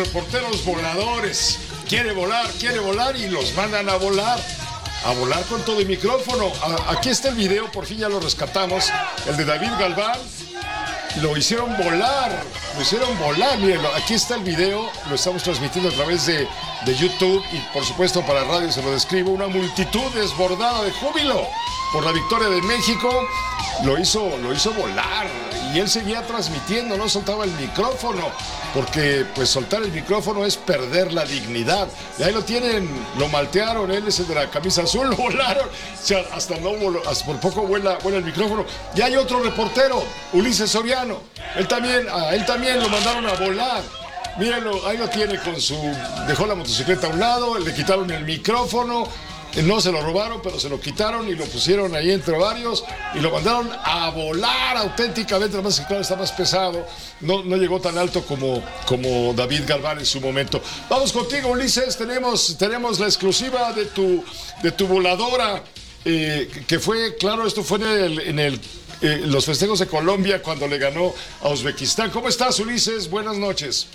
reporteros voladores. Quiere volar y los mandan a volar con todo el micrófono. Aquí está el video, por fin ya lo rescatamos, el de David Galván. Lo hicieron volar, mírenlo, aquí está el video, lo estamos transmitiendo a través de YouTube y por supuesto para radio se lo describo, una multitud desbordada de júbilo por la victoria de México, lo hizo volar y él seguía transmitiendo, no soltaba el micrófono, porque pues soltar el micrófono es perder la dignidad, y ahí lo tienen, lo maltearon, él es el de la camisa azul, lo volaron, o sea, hasta por poco vuela el micrófono, y hay otro reportero, Ulises Soriano, él también lo mandaron a volar. Mírenlo, ahí lo tiene dejó la motocicleta a un lado, le quitaron el micrófono, no se lo robaron, pero se lo quitaron y lo pusieron ahí entre varios y lo mandaron a volar auténticamente, además que claro, está más pesado, no llegó tan alto como David Galván en su momento. Vamos contigo, Ulises, tenemos la exclusiva de tu voladora, que fue, claro, esto fue en los festejos de Colombia cuando le ganó a Uzbekistán. ¿Cómo estás, Ulises? Buenas noches.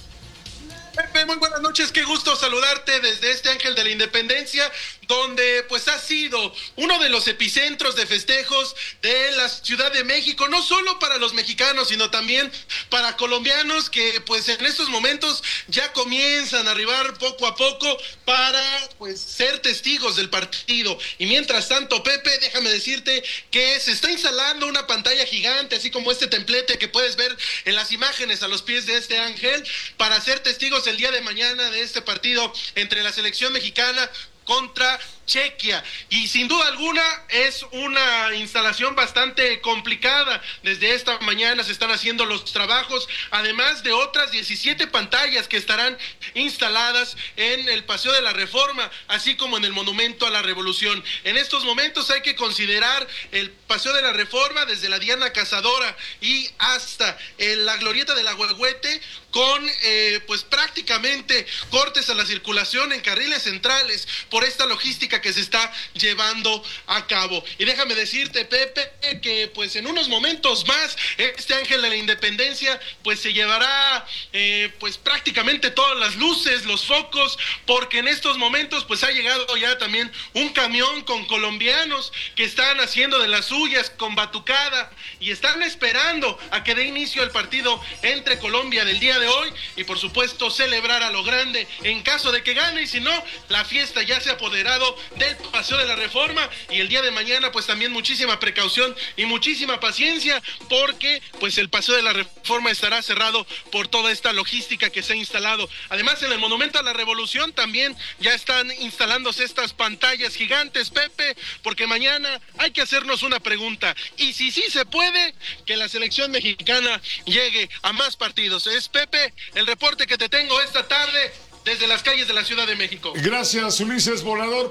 Pepe, muy buenas noches, qué gusto saludarte desde este Ángel de la Independencia, donde pues ha sido uno de los epicentros de festejos de la Ciudad de México, no solo para los mexicanos, sino también para colombianos que pues en estos momentos ya comienzan a arribar poco a poco para pues ser testigos del partido. Y mientras tanto, Pepe, déjame decirte que se está instalando una pantalla gigante, así como este templete que puedes ver en las imágenes a los pies de este ángel, para ser testigos el día de mañana de este partido entre la selección mexicana contra Chequia, y sin duda alguna es una instalación bastante complicada. Desde esta mañana se están haciendo los trabajos, además de otras 17 pantallas que estarán instaladas en el Paseo de la Reforma, así como en el Monumento a la Revolución. En estos momentos hay que considerar el Paseo de la Reforma desde la Diana Cazadora y hasta la Glorieta del Ahuehuete, con pues prácticamente cortes a la circulación en carriles centrales por esta logística que se está llevando a cabo. Y déjame decirte, Pepe, que pues en unos momentos más este Ángel de la Independencia pues se llevará pues prácticamente todas las luces, los focos, porque en estos momentos pues ha llegado ya también un camión con colombianos que están haciendo de las suyas con batucada y están esperando a que dé inicio el partido entre Colombia del día de hoy y por supuesto celebrar a lo grande en caso de que gane, y si no, la fiesta ya se ha apoderado del Paseo de la Reforma. Y el día de mañana pues también muchísima precaución y muchísima paciencia, porque pues el Paseo de la Reforma estará cerrado por toda esta logística que se ha instalado. Además, en el Monumento a la Revolución también ya están instalándose estas pantallas gigantes, Pepe, porque mañana hay que hacernos una pregunta, y si sí se puede que la selección mexicana llegue a más partidos. Es, Pepe, el reporte que te tengo esta tarde desde las calles de la Ciudad de México. Gracias, Ulises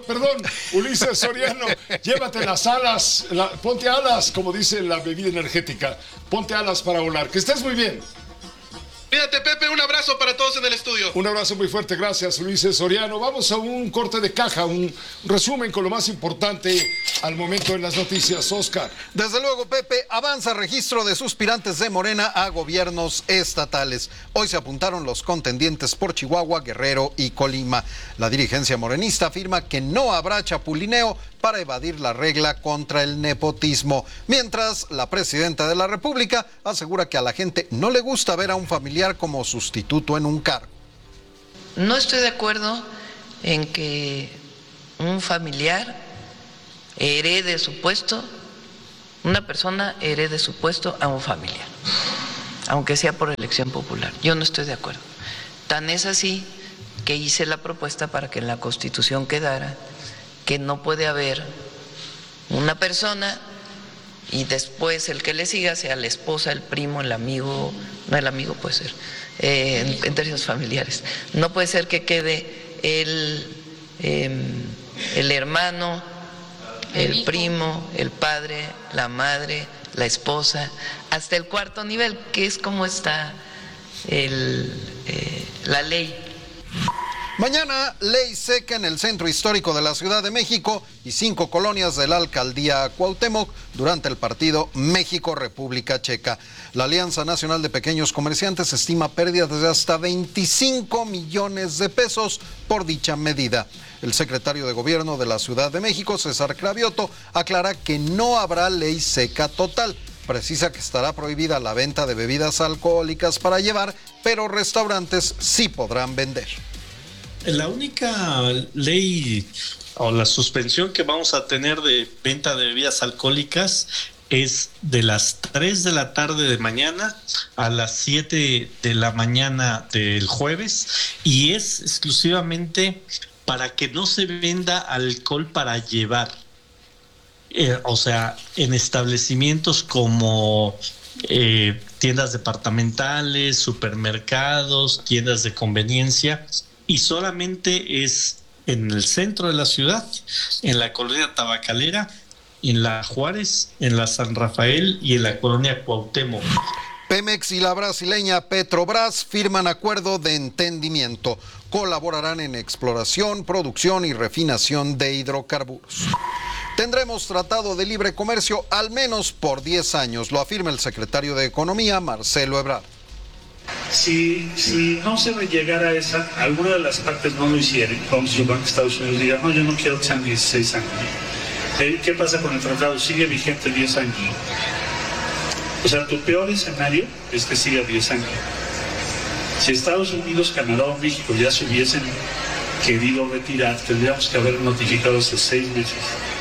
Ulises Soriano. Llévate las alas, ponte alas, como dice la bebida energética. Ponte alas para volar. Que estés muy bien. Cuídate, Pepe, un abrazo para todos en el estudio. Un abrazo muy fuerte, gracias, Ulises Soriano. Vamos a un corte de caja, un resumen con lo más importante al momento en las noticias. Oscar. Desde luego, Pepe, avanza registro de suspirantes de Morena a gobiernos estatales. Hoy se apuntaron los contendientes por Chihuahua, Guerrero y Colima. La dirigencia morenista afirma que no habrá chapulineo para evadir la regla contra el nepotismo. Mientras, la presidenta de la República asegura que a la gente no le gusta ver a un familiar como sustituto en un cargo. No estoy de acuerdo en que un familiar herede su puesto, una persona herede su puesto a un familiar, aunque sea por elección popular. Yo no estoy de acuerdo. Tan es así que hice la propuesta para que en la Constitución quedara que no puede haber una persona y después el que le siga sea la esposa, el primo, el amigo, no, el amigo puede ser, en términos familiares. No puede ser que quede el hermano, el primo, el padre, la madre, la esposa, hasta el cuarto nivel, que es como está la ley. Mañana, ley seca en el centro histórico de la Ciudad de México y 5 colonias de la alcaldía Cuauhtémoc durante el partido México-República Checa. La Alianza Nacional de Pequeños Comerciantes estima pérdidas de hasta 25 millones de pesos por dicha medida. El secretario de Gobierno de la Ciudad de México, César Cravioto, aclara que no habrá ley seca total. Precisa que estará prohibida la venta de bebidas alcohólicas para llevar, pero restaurantes sí podrán vender. La única ley o la suspensión que vamos a tener de venta de bebidas alcohólicas es de las 3 de la tarde de mañana a las 7 de la mañana del jueves, y es exclusivamente para que no se venda alcohol para llevar. O sea, en establecimientos como tiendas departamentales, supermercados, tiendas de conveniencia, y solamente es en el centro de la ciudad, en la colonia Tabacalera, en la Juárez, en la San Rafael y en la colonia Cuauhtémoc. Pemex y la brasileña Petrobras firman acuerdo de entendimiento. Colaborarán en exploración, producción y refinación de hidrocarburos. Tendremos tratado de libre comercio al menos por 10 años, lo afirma el secretario de Economía, Marcelo Ebrard. Si no se llegara a esa, alguna de las partes no lo hicieran, vamos a suponer que Estados Unidos diga, no, yo no quiero que sean 16 años. ¿Qué pasa con el tratado? Sigue vigente 10 años. O sea, tu peor escenario es que siga 10 años. Si Estados Unidos, Canadá o México ya se hubiesen querido retirar, tendríamos que haber notificado hace 6 meses.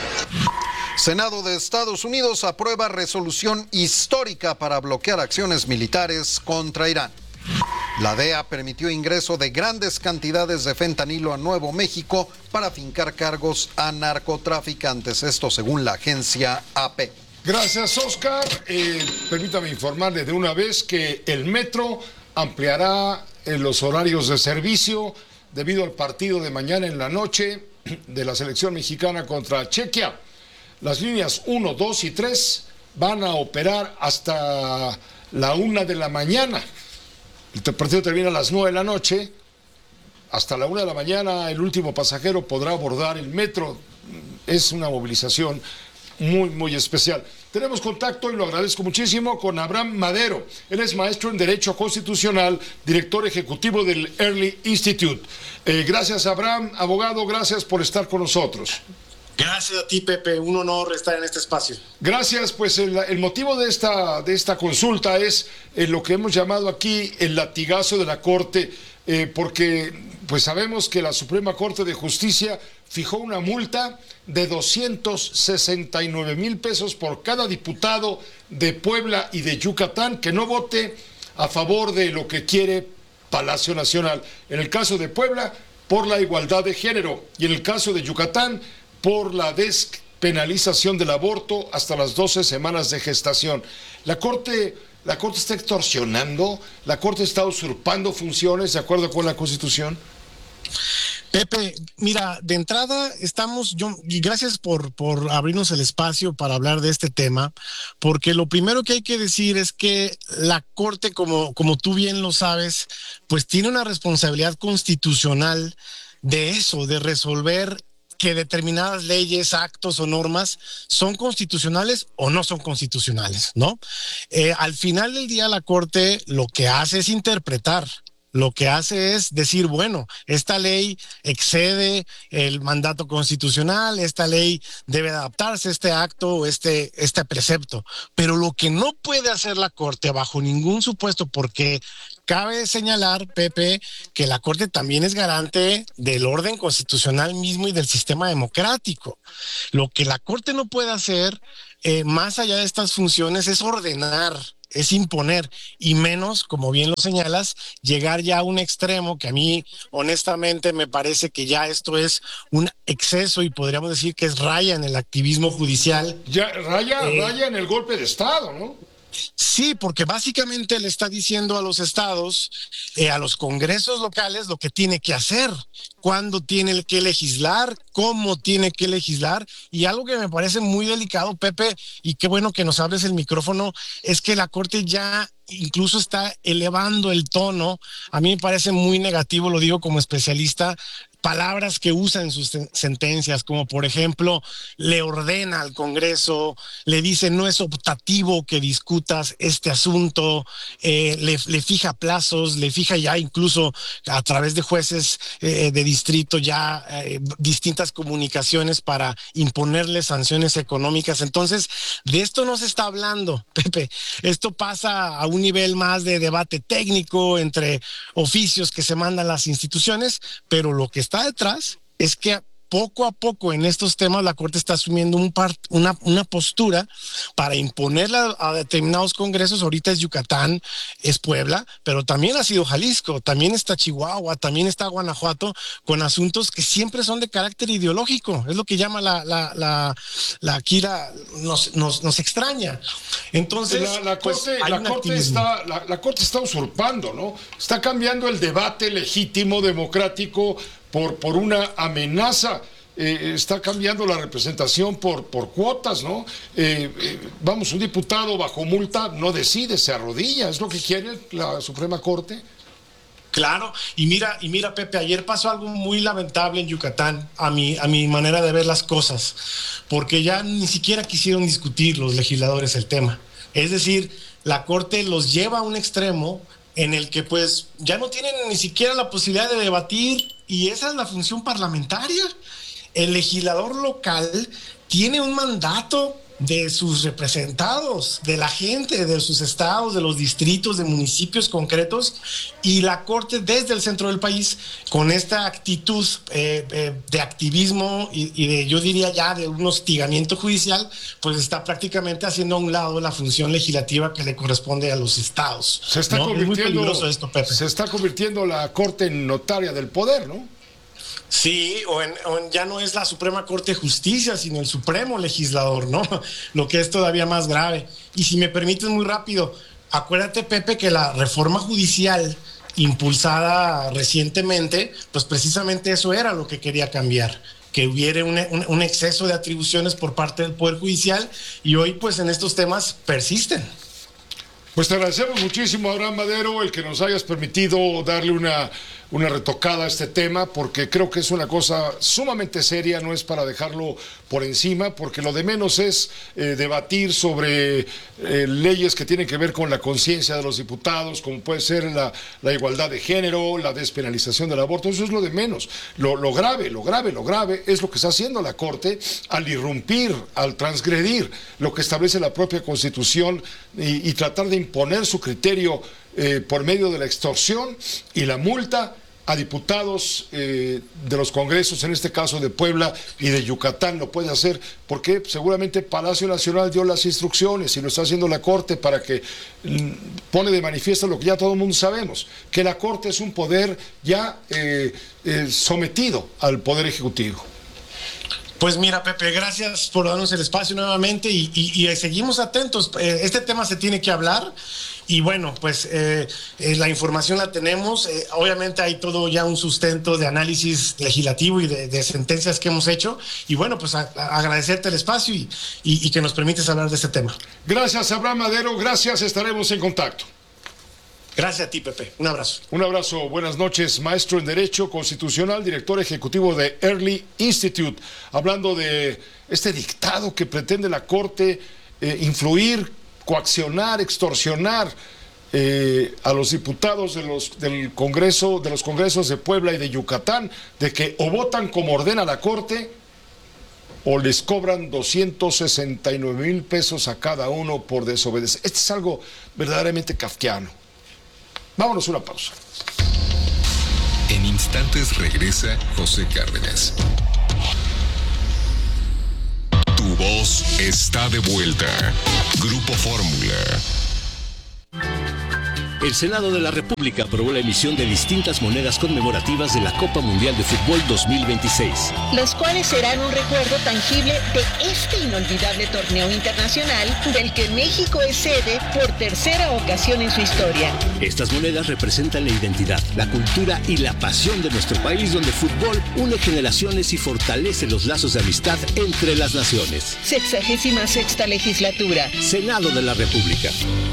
Senado de Estados Unidos aprueba resolución histórica para bloquear acciones militares contra Irán. La DEA permitió ingreso de grandes cantidades de fentanilo a Nuevo México para fincar cargos a narcotraficantes, esto según la agencia AP. Gracias, Oscar. Permítame informarle de una vez que el metro ampliará los horarios de servicio debido al partido de mañana en la noche de la selección mexicana contra Chequia. Las líneas 1, 2 y 3 van a operar hasta la 1 de la mañana. El partido termina a las 9 de la noche. Hasta la 1 de la mañana el último pasajero podrá abordar el metro. Es una movilización muy, muy especial. Tenemos contacto, y lo agradezco muchísimo, con Abraham Madero. Él es maestro en Derecho Constitucional, director ejecutivo del Early Institute. Gracias, Abraham. Abogado, gracias por estar con nosotros. Gracias a ti, Pepe, un honor estar en este espacio. Gracias, pues el motivo de esta consulta es lo que hemos llamado aquí el latigazo de la Corte, porque pues sabemos que la Suprema Corte de Justicia fijó una multa de 269,000 pesos por cada diputado de Puebla y de Yucatán que no vote a favor de lo que quiere Palacio Nacional. En el caso de Puebla, por la igualdad de género, y en el caso de Yucatán, por la despenalización del aborto hasta las 12 semanas de gestación. La Corte está extorsionando, la Corte está usurpando funciones de acuerdo con la Constitución. Pepe, mira, de entrada y gracias por abrirnos el espacio para hablar de este tema, porque lo primero que hay que decir es que la Corte, como tú bien lo sabes, pues tiene una responsabilidad constitucional de eso, de resolver que determinadas leyes, actos o normas son constitucionales o no son constitucionales, ¿no? Al final del día la Corte lo que hace es interpretar. Lo que hace es decir, bueno, esta ley excede el mandato constitucional, esta ley debe adaptarse a este acto o este precepto. Pero lo que no puede hacer la Corte bajo ningún supuesto, porque cabe señalar, Pepe, que la Corte también es garante del orden constitucional mismo y del sistema democrático. Lo que la Corte no puede hacer, más allá de estas funciones, es ordenar, es imponer, y menos, como bien lo señalas, llegar ya a un extremo que a mí honestamente me parece que ya esto es un exceso y podríamos decir que es raya en el activismo judicial. Ya raya en el golpe de Estado, ¿no? Sí, porque básicamente le está diciendo a los estados, a los congresos locales, lo que tiene que hacer, cuándo tiene que legislar, cómo tiene que legislar. Y algo que me parece muy delicado, Pepe, y qué bueno que nos abres el micrófono, es que la Corte ya incluso está elevando el tono. A mí me parece muy negativo, lo digo como especialista, palabras que usa en sus sentencias, como por ejemplo, le ordena al Congreso, le dice no es optativo que discutas este asunto, le fija plazos, le fija ya incluso a través de jueces de distrito ya distintas comunicaciones para imponerle sanciones económicas. Entonces, de esto no se está hablando, Pepe. Esto pasa a un nivel más de debate técnico entre oficios que se mandan las instituciones, pero lo que está detrás es que poco a poco en estos temas la Corte está asumiendo una postura para imponerla a determinados congresos. Ahorita es Yucatán, es Puebla, pero también ha sido Jalisco, también está Chihuahua, también está Guanajuato, con asuntos que siempre son de carácter ideológico. Es lo que llama la Kira, nos extraña. Entonces, la Corte está usurpando, ¿no? Está cambiando el debate legítimo, democrático, por una amenaza. Está cambiando la representación por cuotas, ¿no? Vamos, un diputado bajo multa no decide, se arrodilla. ¿Es lo que quiere la Suprema Corte? Claro, y mira, Pepe, ayer pasó algo muy lamentable en Yucatán, a mi manera de ver las cosas, porque ya ni siquiera quisieron discutir los legisladores el tema. Es decir, la Corte los lleva a un extremo en el que pues ya no tienen ni siquiera la posibilidad de debatir, y esa es la función parlamentaria. El legislador local tiene un mandato de sus representados, de la gente, de sus estados, de los distritos, de municipios concretos, y la Corte desde el centro del país, con esta actitud de activismo y de, yo diría ya, de un hostigamiento judicial, pues está prácticamente haciendo a un lado la función legislativa que le corresponde a los estados. Se está convirtiendo, es muy peligroso esto, Pepe. Se está convirtiendo la Corte en notaria del poder, ¿no? Sí, o en ya no es la Suprema Corte de Justicia, sino el Supremo Legislador, ¿no? Lo que es todavía más grave. Y si me permites muy rápido, acuérdate, Pepe, que la reforma judicial impulsada recientemente, pues precisamente eso era lo que quería cambiar, que hubiera un exceso de atribuciones por parte del Poder Judicial, y hoy pues en estos temas persisten. Pues te agradecemos muchísimo, Abraham Madero, el que nos hayas permitido darle una retocada a este tema, porque creo que es una cosa sumamente seria, no es para dejarlo por encima, porque lo de menos es debatir sobre leyes que tienen que ver con la conciencia de los diputados, como puede ser la igualdad de género, la despenalización del aborto. Eso es lo de menos. Lo grave es lo que está haciendo la Corte al irrumpir, al transgredir lo que establece la propia Constitución y tratar de imponer su criterio por medio de la extorsión y la multa a diputados de los congresos, en este caso de Puebla y de Yucatán. Lo puede hacer porque seguramente Palacio Nacional dio las instrucciones y lo está haciendo la Corte para que pone de manifiesto lo que ya todo el mundo sabemos, que la Corte es un poder ya sometido al Poder Ejecutivo. Pues mira, Pepe, gracias por darnos el espacio nuevamente y seguimos atentos. Este tema se tiene que hablar. Y bueno, pues la información la tenemos. Obviamente hay todo ya un sustento de análisis legislativo y de sentencias que hemos hecho. Y bueno, pues agradecerte el espacio y que nos permites hablar de este tema. Gracias, Abraham Madero. Gracias, estaremos en contacto. Gracias a ti, Pepe. Un abrazo. Un abrazo. Buenas noches, maestro en Derecho Constitucional, director ejecutivo de Early Institute. Hablando de este dictado que pretende la Corte influir, coaccionar, extorsionar a los diputados del Congreso, de los congresos de Puebla y de Yucatán, de que o votan como ordena la Corte o les cobran 269,000 pesos a cada uno por desobedecer. Este es algo verdaderamente kafkiano. Vámonos a una pausa. En instantes regresa José Cárdenas. Tu voz está de vuelta. Grupo Fórmula. El Senado de la República aprobó la emisión de distintas monedas conmemorativas de la Copa Mundial de Fútbol 2026. Los cuales serán un recuerdo tangible de este inolvidable torneo internacional del que México es sede por tercera ocasión en su historia. Estas monedas representan la identidad, la cultura y la pasión de nuestro país, donde el fútbol une generaciones y fortalece los lazos de amistad entre las naciones. 66ª legislatura. Senado de la República.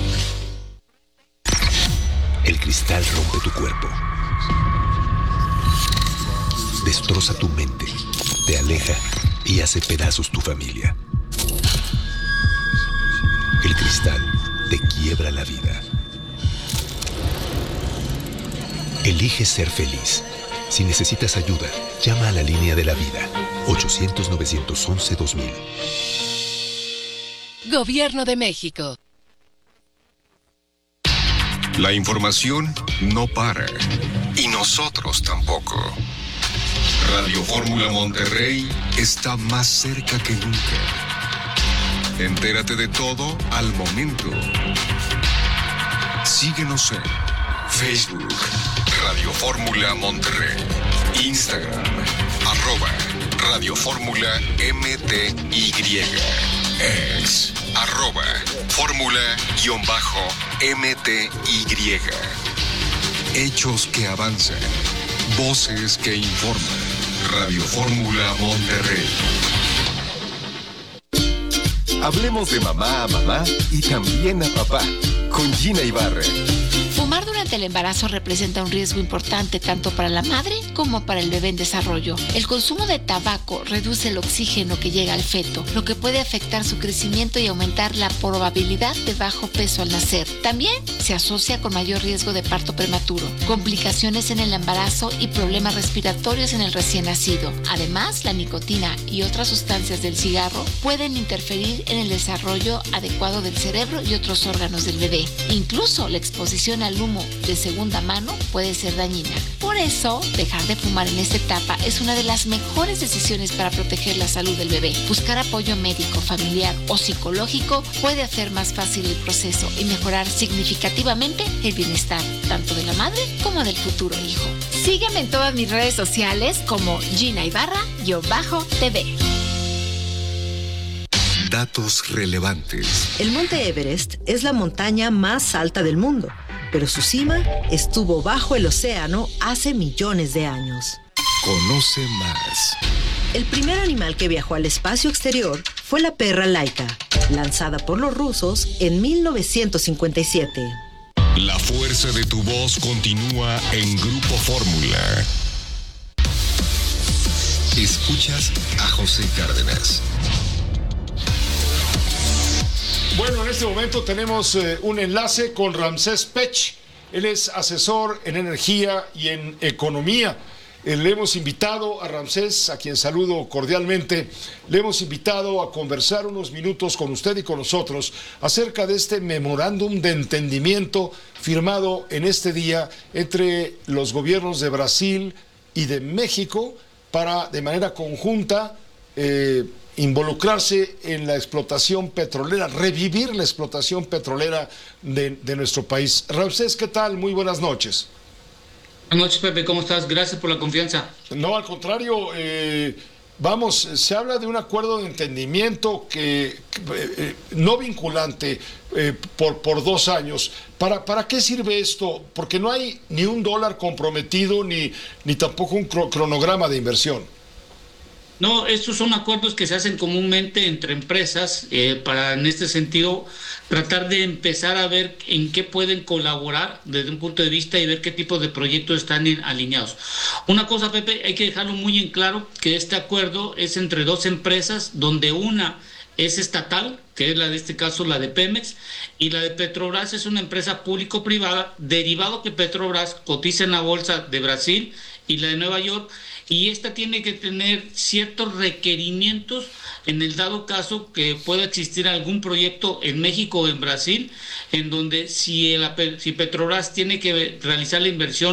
El cristal rompe tu cuerpo, destroza tu mente, te aleja y hace pedazos tu familia. El cristal te quiebra la vida. Elige ser feliz. Si necesitas ayuda, llama a la línea de la vida, 800-911-2000. Gobierno de México. La información no para. Y nosotros tampoco. Radio Fórmula Monterrey está más cerca que nunca. Entérate de todo al momento. Síguenos en Facebook, Radio Fórmula Monterrey. Instagram, @Radio Fórmula MTY. Ex, @Fórmula_MTY. Hechos que avanzan. Voces que informan. Radio Fórmula Monterrey. Hablemos de mamá a mamá y también a papá, con Gina Ibarra. Fumar durante el embarazo representa un riesgo importante tanto para la madre como para el bebé en desarrollo. El consumo de tabaco reduce el oxígeno que llega al feto, lo que puede afectar su crecimiento y aumentar la probabilidad de bajo peso al nacer. También se asocia con mayor riesgo de parto prematuro, complicaciones en el embarazo y problemas respiratorios en el recién nacido. Además, la nicotina y otras sustancias del cigarro pueden interferir en el desarrollo adecuado del cerebro y otros órganos del bebé. Incluso la exposición al humo de segunda mano puede ser dañina. Por eso, dejar de fumar en esta etapa es una de las mejores decisiones para proteger la salud del bebé. Buscar apoyo médico, familiar o psicológico puede hacer más fácil el proceso y mejorar significativamente el bienestar tanto de la madre como del futuro hijo. Sígueme en todas mis redes sociales como Gina Ibarra_TV. Datos relevantes. El Monte Everest es la montaña más alta del mundo, pero su cima estuvo bajo el océano hace millones de años. Conoce más. El primer animal que viajó al espacio exterior fue la perra Laika, lanzada por los rusos en 1957. La fuerza de tu voz continúa en Grupo Fórmula. Escuchas a José Cárdenas. Bueno, en este momento tenemos un enlace con Ramsés Pech. Él es asesor en energía y en economía. Le hemos invitado a Ramsés, a quien saludo cordialmente, le hemos invitado a conversar unos minutos con usted y con nosotros acerca de este memorándum de entendimiento firmado en este día entre los gobiernos de Brasil y de México para, de manera conjunta, involucrarse en la explotación petrolera, revivir la explotación petrolera de nuestro país. Ramsés, ¿qué tal? Muy buenas noches. Buenas noches, Pepe, ¿cómo estás? Gracias por la confianza. No, al contrario, se habla de un acuerdo de entendimiento no vinculante por 2 años. ¿Para qué sirve esto? Porque no hay ni un dólar comprometido ni tampoco un cronograma de inversión. No, estos son acuerdos que se hacen comúnmente entre empresas para, en este sentido, tratar de empezar a ver en qué pueden colaborar desde un punto de vista y ver qué tipo de proyectos están alineados. Una cosa, Pepe, hay que dejarlo muy en claro, que este acuerdo es entre 2 empresas, donde una es estatal, que es la de este caso la de Pemex, y la de Petrobras es una empresa público-privada, derivado que Petrobras cotiza en la bolsa de Brasil y la de Nueva York, y esta tiene que tener ciertos requerimientos en el dado caso que pueda existir algún proyecto en México o en Brasil, en donde si Petrobras tiene que realizar la inversión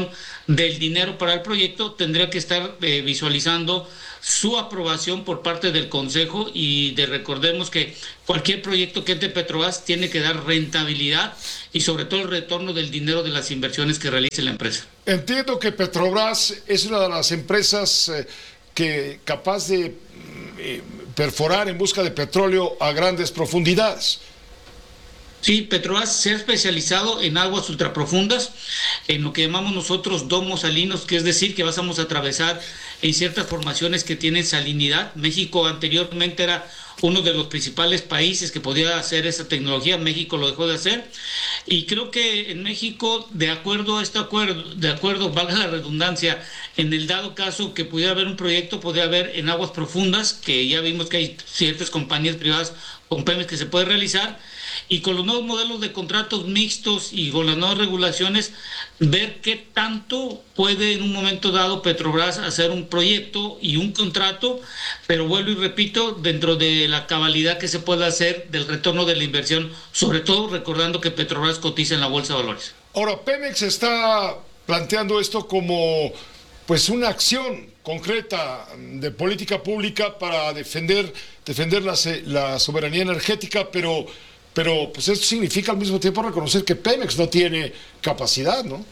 del dinero para el proyecto, tendría que estar visualizando su aprobación por parte del Consejo recordemos que cualquier proyecto que entre Petrobras tiene que dar rentabilidad y sobre todo el retorno del dinero de las inversiones que realice la empresa. Entiendo que Petrobras es una de las empresas que capaz de perforar en busca de petróleo a grandes profundidades. Sí, Petrobras se ha especializado en aguas ultraprofundas, en lo que llamamos nosotros domos salinos, que es decir, que vamos a atravesar en ciertas formaciones que tienen salinidad. México anteriormente era uno de los principales países que podía hacer esa tecnología. México lo dejó de hacer y creo que en México, de acuerdo, valga la redundancia, en el dado caso que pudiera haber un proyecto, podría haber en aguas profundas, que ya vimos que hay ciertas compañías privadas con Pemex que se puede realizar, y con los nuevos modelos de contratos mixtos y con las nuevas regulaciones, ver qué tanto puede en un momento dado Petrobras hacer un proyecto y un contrato, pero vuelvo y repito, dentro de la cabalidad que se puede hacer del retorno de la inversión, sobre todo recordando que Petrobras cotiza en la Bolsa de Valores. Ahora, Pemex está planteando esto como pues una acción concreta de política pública para defender la soberanía energética, pero pues eso significa al mismo tiempo reconocer que Pemex no tiene capacidad, ¿no?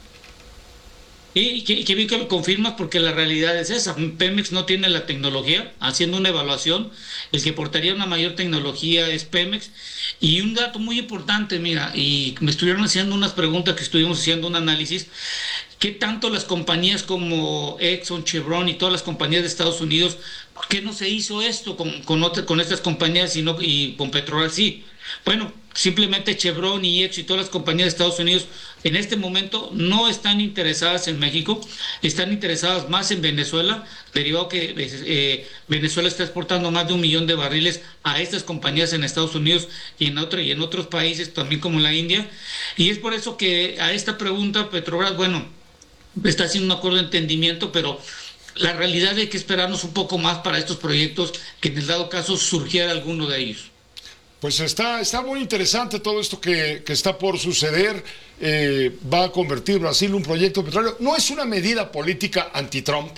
Y que bien que lo confirmas, porque la realidad es esa. Pemex no tiene la tecnología. Haciendo una evaluación, el que portaría una mayor tecnología es Pemex. Y un dato muy importante, mira, y me estuvieron haciendo unas preguntas que estuvimos haciendo un análisis, ¿qué tanto las compañías como Exxon, Chevron y todas las compañías de Estados Unidos, por qué no se hizo esto con estas compañías y con Petrobras sí? Bueno, simplemente Chevron y Exxon y todas las compañías de Estados Unidos en este momento no están interesadas en México, están interesadas más en Venezuela, derivado que Venezuela está exportando más de 1 millón de barriles a estas compañías en Estados Unidos y en otros países también como la India, y es por eso que a esta pregunta Petrobras, bueno, está haciendo un acuerdo de entendimiento, pero la realidad es que esperarnos un poco más para estos proyectos, que en el dado caso surgiera alguno de ellos. Pues está muy interesante todo esto que está por suceder. Va a convertir Brasil en un proyecto de petróleo. ¿No es una medida política anti-Trump?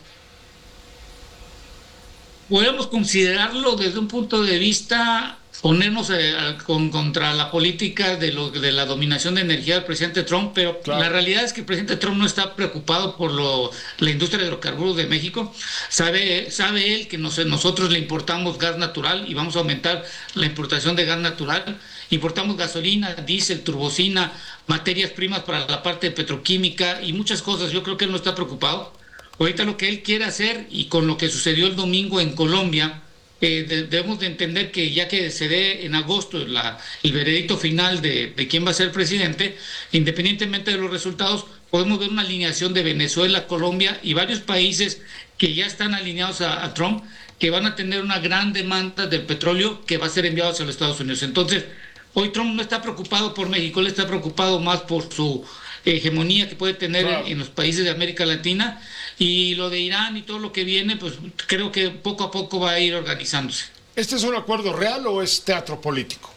Podemos considerarlo desde un punto de vista, ponernos contra la política de la dominación de energía del presidente Trump, pero claro, la realidad es que el presidente Trump no está preocupado por la industria de hidrocarburos de México. Sabe él que nosotros le importamos gas natural y vamos a aumentar la importación de gas natural. Importamos gasolina, diésel, turbocina, materias primas para la parte petroquímica y muchas cosas. Yo creo que él no está preocupado. Ahorita lo que él quiere hacer, y con lo que sucedió el domingo en Colombia, debemos de entender que ya que se dé en agosto el veredicto final de quién va a ser presidente, independientemente de los resultados, podemos ver una alineación de Venezuela, Colombia y varios países que ya están alineados a Trump, que van a tener una gran demanda del petróleo que va a ser enviado hacia los Estados Unidos. Entonces, hoy Trump no está preocupado por México, él está preocupado más por su hegemonía que puede tener en los países de América Latina, y lo de Irán y todo lo que viene, pues creo que poco a poco va a ir organizándose. ¿Este es un acuerdo real o es teatro político?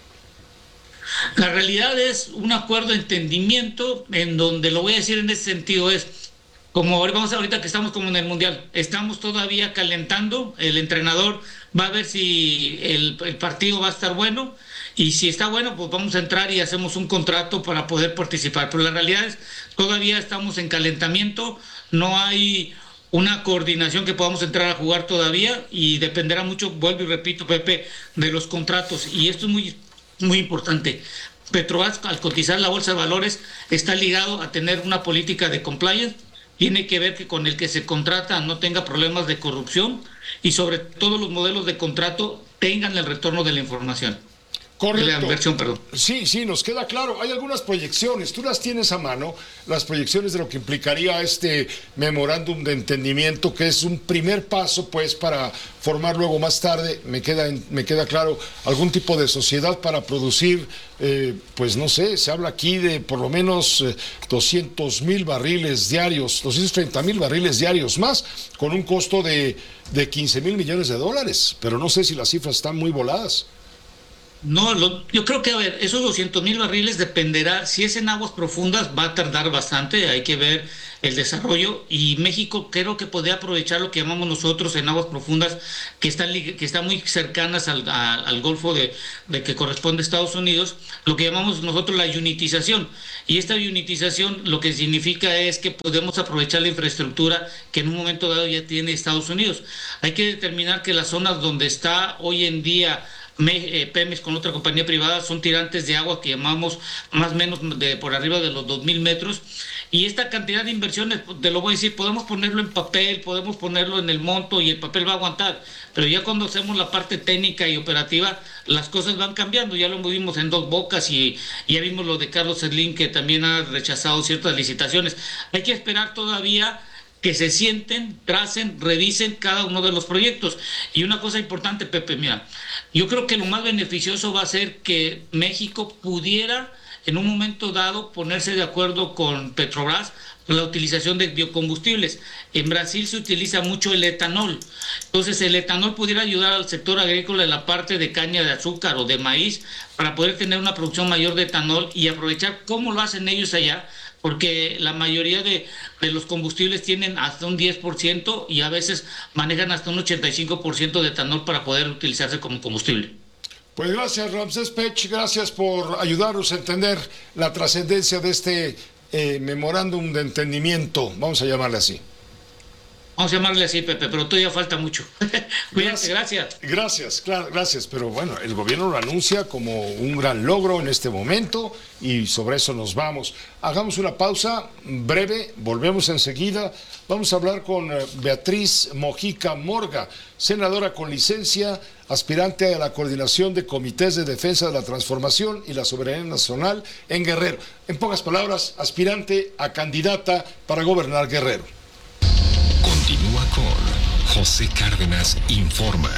La realidad es un acuerdo de entendimiento, en donde lo voy a decir en ese sentido es, como ahorita que estamos como en el Mundial, estamos todavía calentando, el entrenador va a ver si el partido va a estar bueno, y si está bueno, pues vamos a entrar y hacemos un contrato para poder participar. Pero la realidad es, todavía estamos en calentamiento, no hay una coordinación que podamos entrar a jugar todavía, y dependerá mucho, vuelvo y repito, Pepe, de los contratos. Y esto es muy, muy importante. Petrobras, al cotizar la Bolsa de Valores, está ligado a tener una política de compliance. Tiene que ver que con el que se contrata no tenga problemas de corrupción, y sobre todo los modelos de contrato tengan el retorno de la información. Correcto. De la inversión, perdón. Sí, nos queda claro. Hay algunas proyecciones, tú las tienes a mano, las proyecciones de lo que implicaría este memorándum de entendimiento, que es un primer paso, pues, para formar luego más tarde, me queda claro, algún tipo de sociedad para producir, pues no sé, se habla aquí de por lo menos 200,000 barriles diarios, 230,000 barriles diarios más, con un costo de 15,000 millones de dólares, pero no sé si las cifras están muy voladas. No, yo creo que, a ver, esos 200,000 barriles dependerá, si es en aguas profundas va a tardar bastante, hay que ver el desarrollo, y México creo que podría aprovechar lo que llamamos nosotros en aguas profundas que están muy cercanas al Golfo de que corresponde a Estados Unidos, lo que llamamos nosotros la unitización. Y esta unitización lo que significa es que podemos aprovechar la infraestructura que en un momento dado ya tiene Estados Unidos. Hay que determinar que las zonas donde está hoy en día Pemex con otra compañía privada son tirantes de agua que llamamos más o menos por arriba de los 2,000 metros, y esta cantidad de inversiones, te lo voy a decir, podemos ponerlo en papel, podemos ponerlo en el monto y el papel va a aguantar, pero ya cuando hacemos la parte técnica y operativa las cosas van cambiando. Ya lo vimos en Dos Bocas y ya vimos lo de Carlos Slim, que también ha rechazado ciertas licitaciones. Hay que esperar todavía que se sienten, tracen, revisen cada uno de los proyectos. Y una cosa importante, Pepe, mira, yo creo que lo más beneficioso va a ser que México pudiera en un momento dado ponerse de acuerdo con Petrobras la utilización de biocombustibles. En Brasil se utiliza mucho el etanol. Entonces el etanol pudiera ayudar al sector agrícola en la parte de caña de azúcar o de maíz para poder tener una producción mayor de etanol y aprovechar cómo lo hacen ellos allá, porque la mayoría de los combustibles tienen hasta un 10% y a veces manejan hasta un 85% de etanol para poder utilizarse como combustible. Pues gracias, Ramsés Pech, gracias por ayudarnos a entender la trascendencia de este memorándum de entendimiento, vamos a llamarle así. Vamos a llamarle así, Pepe, pero todavía falta mucho. Cuídate, gracias. Gracias, claro, gracias, pero bueno, el gobierno lo anuncia como un gran logro en este momento y sobre eso nos vamos. Hagamos una pausa breve, volvemos enseguida. Vamos a hablar con Beatriz Mojica Morga, senadora con licencia, aspirante a la coordinación de comités de defensa de la transformación y la soberanía nacional en Guerrero. En pocas palabras, aspirante a candidata para gobernar Guerrero. Continúa con José Cárdenas Informa.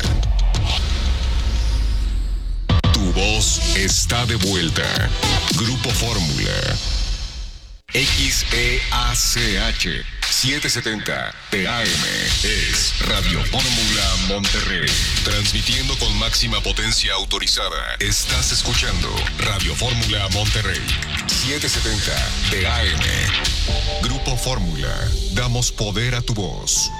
Tu voz está de vuelta. Grupo Fórmula. XEACH 770 AM es Radio Fórmula Monterrey. Transmitiendo con máxima potencia autorizada. Estás escuchando Radio Fórmula Monterrey 770 AM. Grupo Fórmula. Damos poder a tu voz.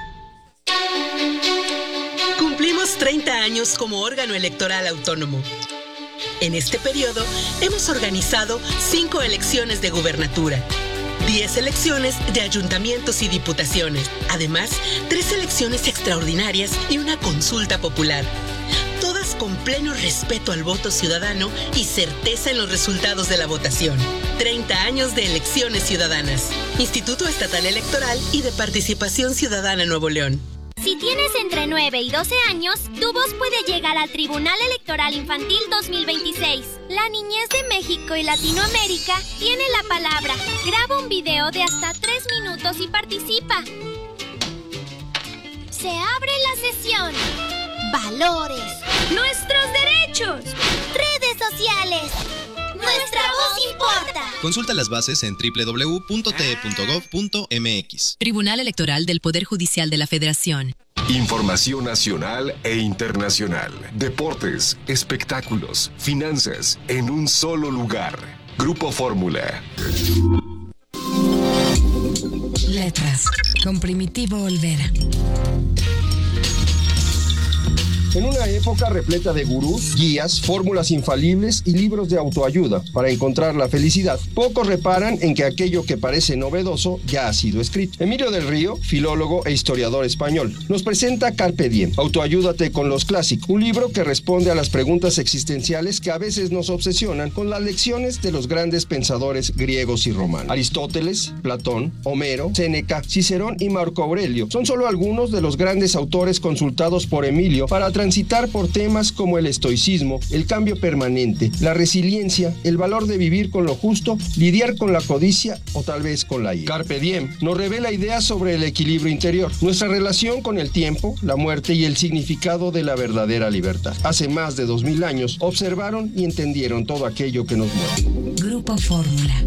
Cumplimos 30 años como órgano electoral autónomo. En este periodo hemos organizado 5 elecciones de gubernatura, 10 elecciones de ayuntamientos y diputaciones, además 3 elecciones extraordinarias y una consulta popular. Todas con pleno respeto al voto ciudadano y certeza en los resultados de la votación. 30 años de elecciones ciudadanas. Instituto Estatal Electoral y de Participación Ciudadana Nuevo León. Si tienes entre 9 y 12 años, tu voz puede llegar al Tribunal Electoral Infantil 2026. La niñez de México y Latinoamérica tiene la palabra. Graba un video de hasta 3 minutos y participa. Se abre la sesión. Valores. Nuestros derechos. Redes sociales. Nuestra voz importa. Consulta las bases en www.te.gov.mx. Tribunal Electoral del Poder Judicial de la Federación. Información nacional e internacional. Deportes, espectáculos, finanzas, en un solo lugar. Grupo Fórmula. Letras, con Primitivo Olvera. En una época repleta de gurús, guías, fórmulas infalibles y libros de autoayuda para encontrar la felicidad, pocos reparan en que aquello que parece novedoso ya ha sido escrito. Emilio del Río, filólogo e historiador español, nos presenta Carpe Diem, Autoayúdate con los clásicos, un libro que responde a las preguntas existenciales que a veces nos obsesionan con las lecciones de los grandes pensadores griegos y romanos. Aristóteles, Platón, Homero, Séneca, Cicerón y Marco Aurelio son solo algunos de los grandes autores consultados por Emilio para transitar por temas como el estoicismo, el cambio permanente, la resiliencia, el valor de vivir con lo justo, lidiar con la codicia o tal vez con la ira. Carpe Diem nos revela ideas sobre el equilibrio interior, nuestra relación con el tiempo, la muerte y el significado de la verdadera libertad. Hace más de 2000 años observaron y entendieron todo aquello que nos mueve. Grupo Fórmula.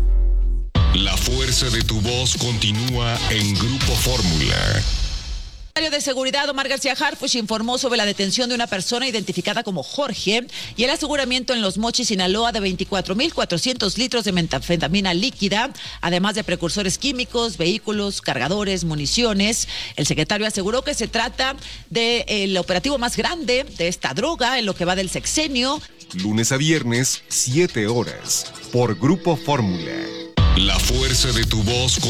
La fuerza de tu voz continúa en Grupo Fórmula. De Seguridad Omar García Harfuch informó sobre la detención de una persona identificada como Jorge y el aseguramiento en Los Mochis, Sinaloa, de 24,400 litros de metanfetamina líquida, además de precursores químicos, vehículos, cargadores, municiones. El secretario aseguró que se trata del operativo más grande de esta droga en lo que va del sexenio. Lunes a viernes, 7 horas, por Grupo Fórmula. La fuerza de tu voz